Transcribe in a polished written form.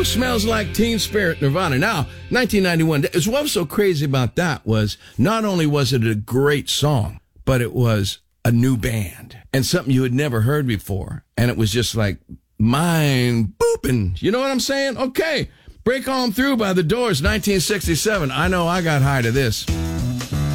Smells Like Teen Spirit, Nirvana. Now, 1991, what was so crazy about that was not only was it a great song, but it was a new band and something you had never heard before. And it was just like mind booping. You know what I'm saying? Okay, Break On Through by The Doors, 1967. I know I got high to this.